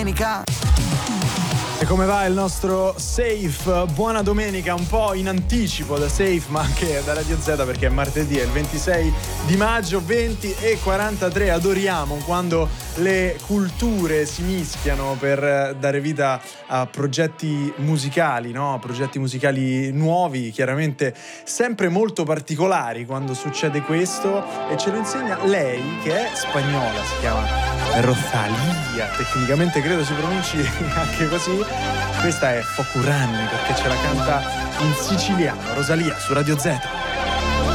E come va il nostro Safe? Buona domenica, un po' in anticipo da Safe ma anche da Radio Z, perché è martedì, è il 26 di maggio, 20:43. Adoriamo quando le culture si mischiano per dare vita a progetti musicali, no? Progetti musicali nuovi, chiaramente sempre molto particolari quando succede questo, e ce lo insegna lei, che è spagnola, si chiama Rosalía, tecnicamente credo si pronunci anche così. Questa è Focurrani, perché ce la canta in siciliano. Rosalía su Radio Z.